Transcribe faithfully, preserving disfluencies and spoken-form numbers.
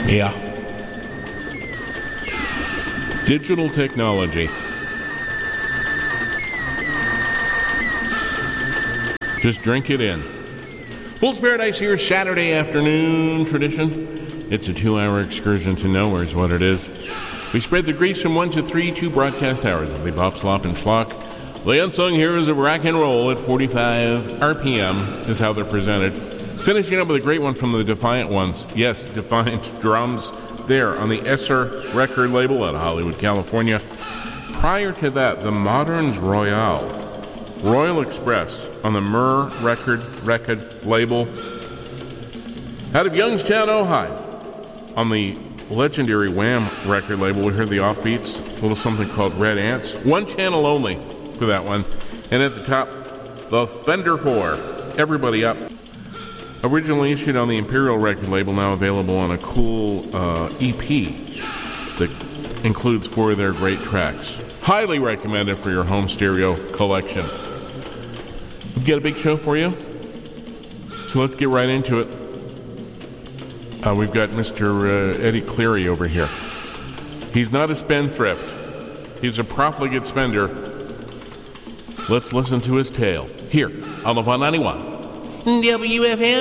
Yeah. Digital technology. Just drink it in. Fool's Paradise here, Saturday afternoon tradition. It's a two-hour excursion to nowhere is what it is. We spread the grease from one to three, two broadcast hours of the Bop, Slop, and Schlock. The unsung heroes of rock and roll at forty-five R P M is how they're presented. Finishing up with a great one from the Defiant Ones. Yes, Defiant Drums there on the Esser record label out of Hollywood, California. Prior to that, the Moderns Royale. Royal Express on the Myrrh record record label. Out of Youngstown, Ohio, on the legendary Wham record label, we heard the Offbeats, a little something called Red Ants. One channel only for that one. And at the top, the Fender four, Everybody Up. Originally issued on the Imperial record label, now available on a cool uh, E P that includes four of their great tracks. Highly recommended for your home stereo collection. We've got a big show for you, so let's get right into it. Uh, we've got Mister Uh, Eddie Cleary over here. He's not a spendthrift. He's a profligate spender. Let's listen to his tale here on the one ninety-one W F M.